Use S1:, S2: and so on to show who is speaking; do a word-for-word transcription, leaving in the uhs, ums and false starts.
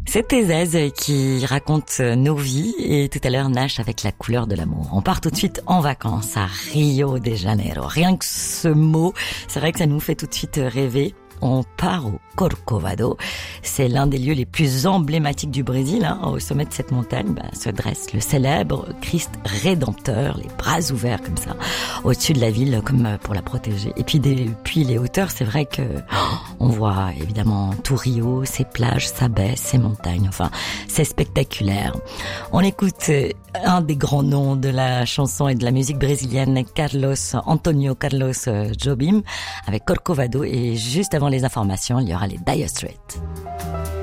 S1: C'était Zez qui raconte nos vies et tout à l'heure Nash avec la couleur de l'amour. On part tout de suite en vacances à Rio de Janeiro. Rien que ce mot, c'est vrai que ça nous fait tout de suite rêver. On part au Corcovado. C'est l'un des lieux les plus emblématiques du Brésil. Hein. Au sommet de cette montagne bah, se dresse le célèbre Christ Rédempteur, les bras ouverts comme ça, au-dessus de la ville, comme pour la protéger. Et puis depuis les hauteurs, c'est vrai que oh, on voit évidemment tout Rio, ses plages, sa baie, ses montagnes. Enfin, c'est spectaculaire. On écoute un des grands noms de la chanson et de la musique brésilienne, Carlos, Antonio Carlos Jobim, avec Corcovado. Et juste avant les informations, il y aura les Dire Straits.